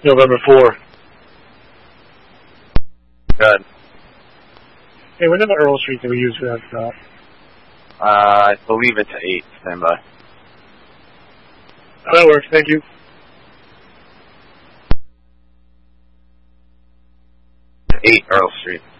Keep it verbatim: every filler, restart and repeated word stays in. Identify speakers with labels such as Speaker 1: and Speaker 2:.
Speaker 1: November fourth.
Speaker 2: Good.
Speaker 1: Hey, what number Earl Street do we use for that stop?
Speaker 2: Uh, I believe it's eight. Stand by.
Speaker 1: Oh, that works. Thank you.
Speaker 2: eight Earl Street.